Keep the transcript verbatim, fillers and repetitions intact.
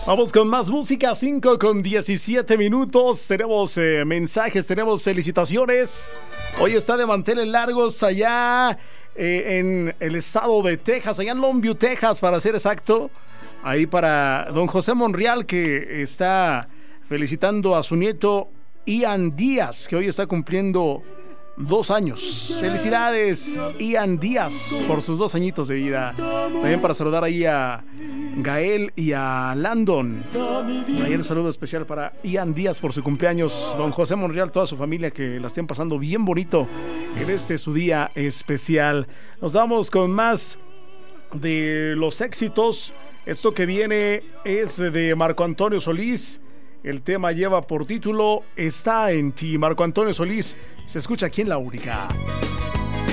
Vamos con más música, cinco con diecisiete minutos. Tenemos eh, mensajes, tenemos felicitaciones. Hoy está de manteles largos allá eh, en el estado de Texas, allá en Longview, Texas, para ser exacto. Ahí para don José Monreal, que está felicitando a su nieto Ian Díaz, que hoy está cumpliendo dos años. Felicidades, Ian Díaz, por sus dos añitos de vida. También para saludar ahí a Gael y a Landon. Ahí el saludo especial para Ian Díaz por su cumpleaños. Don José Monreal, toda su familia, que la estén pasando bien bonito en este su día especial. Nos vamos con más de los éxitos. Esto que viene es de Marco Antonio Solís. El tema lleva por título Está en ti. Marco Antonio Solís se escucha aquí en La Única.